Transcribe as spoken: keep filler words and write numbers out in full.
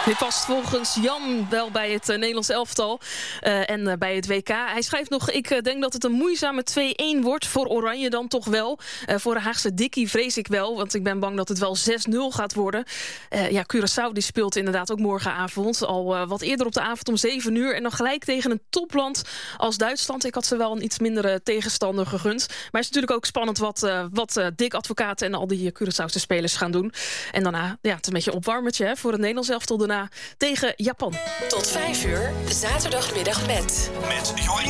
Dit past volgens Jan wel bij het uh, Nederlands elftal uh, en uh, bij het W K. Hij schrijft nog, ik uh, denk dat het een moeizame twee-een wordt. Voor Oranje dan toch wel. Uh, voor de Haagse Dikkie vrees ik wel, want ik ben bang dat het wel zes nul gaat worden. Uh, ja, Curaçao die speelt inderdaad ook morgenavond. Al uh, wat eerder op de avond om zeven uur. En dan gelijk tegen een topland als Duitsland. Ik had ze wel een iets mindere tegenstander gegund. Maar het is natuurlijk ook spannend wat, uh, wat uh, Dick Advocaat en al die Curaçaose spelers gaan doen. En daarna, ja, het is een beetje een opwarmertje hè, voor het Nederlands elftal daarna tegen Japan. Tot vijf uur, zaterdagmiddag met... Met Jorien